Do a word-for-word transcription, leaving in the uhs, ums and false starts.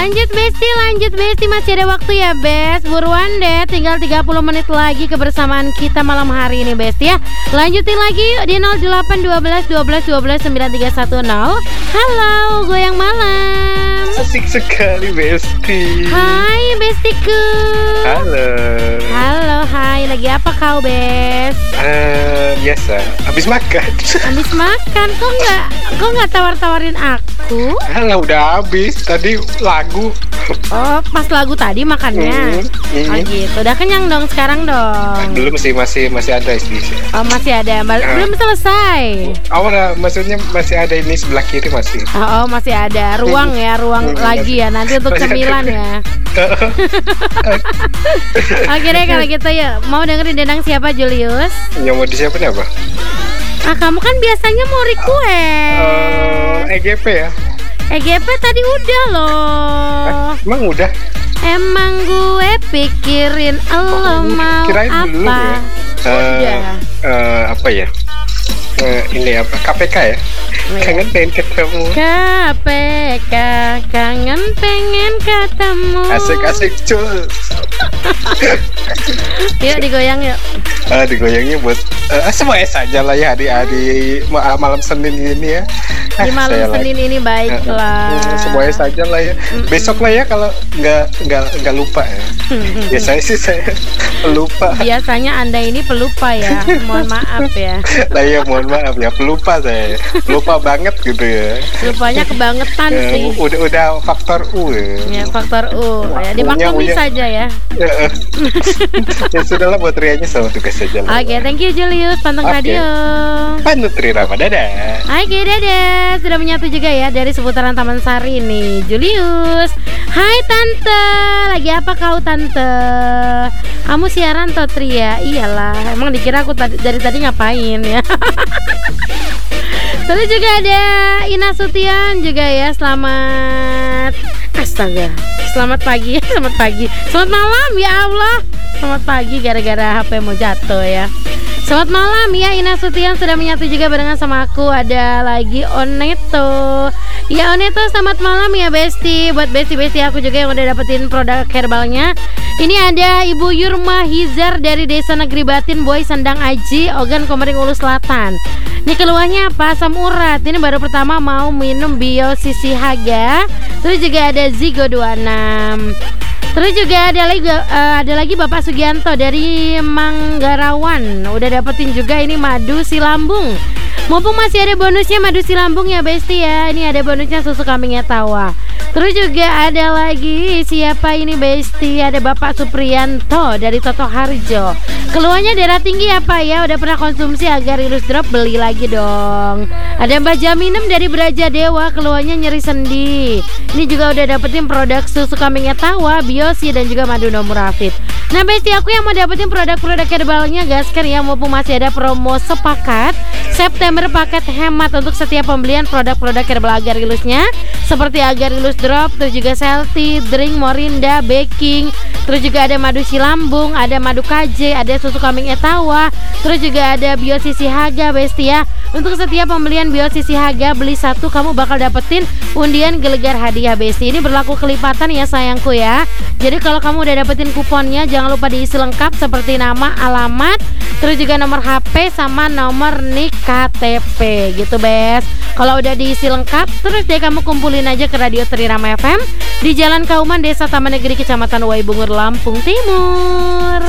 Lanjut Besti, lanjut Besti, masih ada waktu ya Best. Buruan deh, tinggal tiga puluh menit lagi kebersamaan kita malam hari ini Besti ya. Lanjutin lagi yuk di nol delapan satu dua satu dua satu dua sembilan tiga satu nol. Halo, goyang malam. Asik sekali Besti. Hai Bestiku. Halo. Halo, hai. Lagi apa kau Best? Uh, biasa, habis makan. Habis makan, kok nggak kok nggak tawar-tawarin aku? Alah udah habis tadi lagu. Oh, pas lagu tadi makannya. Hmm, Oh hmm. gitu, udah kenyang dong sekarang dong. Belum sih, masih masih ada sih. Oh masih ada, Bal- Ah. belum selesai. Awalnya maksudnya masih ada ini sebelah kiri masih. Oh, oh, masih ada ruang ya, ruang Hmm, lagi ya nanti untuk masih ada. cemilan ya. Oke deh kalau gitu ya, mau dengerin dendang siapa Julius? Yang mau disiapin apa? Ah kamu kan biasanya mau request. Uh, E G P ya? E G P tadi udah loh. Eh, emang udah? Emang gue pikirin lo mau Kirain belum apa? ya? Oh, Eh, udah. eh, apa ya? Eh, ini apa? K P K ya? Kangen pengen ketemu. K P K kangen pengen ketemu. Asik-asik cuy. Yuk digoyang yuk. Ah, digoyangnya buat uh, semuanya saja lah ya di hari ma- malam Senin ini ya. Di Ah, malam saya Senin lagi. ini baiklah. Eh, semuanya saja lah ya. Besok lah ya kalau nggak nggak nggak lupa ya. Biasanya sih saya lupa. Biasanya Anda ini pelupa ya. Mohon maaf ya. Lah ya mohon maaf ya, pelupa saya. Lupa banget gitu ya. Lupanya kebangetan Eh, sih. udah udah faktor U Ya ya. faktor U. Ya, dimaklumi Unya- unya. saja ya. Ya sudahlah, buat rianya sama tugas saja lah. Oke, thank you Julius Panteng Oke. Radio. Panutri Rama, dadah. Oke, dadah. Sudah menyatu juga ya dari seputaran Taman Sari nih, Julius. Hai Tante, lagi apa kau Tante? Kamu siaran toh Tri ya? Iyalah, emang dikira aku tadi, dari tadi ngapain ya? Terus juga ada Ina Sutian juga ya, selamat Astaga, selamat pagi, selamat pagi, selamat malam ya Allah. Selamat pagi gara-gara H P mau jatuh ya. Selamat malam ya, Ina Sutian sudah menyatu juga barengan sama aku. Ada lagi Oneto. Ya Oneto, selamat malam ya Besti. Buat Besti-Besti aku juga yang udah dapetin produk herbalnya. Ini ada Ibu Yurma Hizar dari Desa Negeri Batin, Boy Sandang Aji, Ogan Komering Ulu Selatan. Ini keluarnya apa? Asam urat. Ini baru pertama mau minum Bio Sisi Haga. Terus juga ada Zigo dua puluh enam. Terus juga ada lagi uh, ada lagi Bapak Sugianto dari Manggarawan. Udah dapetin juga ini madu silambung. Mumpung masih ada bonusnya madu silambung ya Besti ya. Ini ada bonusnya susu kambingnya tawa. Terus juga ada lagi siapa ini Besti? Ada Bapak Supriyanto dari Toto Harjo. Keluarnya darah tinggi apa ya? Udah pernah konsumsi agar ilus drop, beli lagi dong. Ada Mbak Jaminem dari Braja Dewa. Keluarnya nyeri sendi. Ini juga udah dapetin produk susu kambingnya tawa, Biosi dan juga madu nomorafit. Nah Besti, aku yang mau dapetin produk-produk herbalnya gaskan ya. Mumpung masih ada promo sepakat September paket hemat untuk setiap pembelian produk-produk herbal agar ilusnya, seperti agar ilus drop, terus juga selti, drink, morinda, baking, terus juga ada madu silambung, ada madu K J, ada susu kambing etawa, terus juga ada biosisi haga Besti ya. Untuk setiap pembelian biosisi haga beli satu kamu bakal dapetin undian gelegar hadiah Besti. Ini berlaku kelipatan ya sayangku ya. Jadi kalau kamu udah dapetin kuponnya jangan lupa diisi lengkap seperti nama, alamat, terus juga nomor H P sama nomor nik K T P gitu Bes. Kalau udah diisi lengkap terus deh kamu kumpulin aja ke Radio Trirama F M di Jalan Kauman, Desa Taman Negeri, Kecamatan Waibungur, Lampung Timur.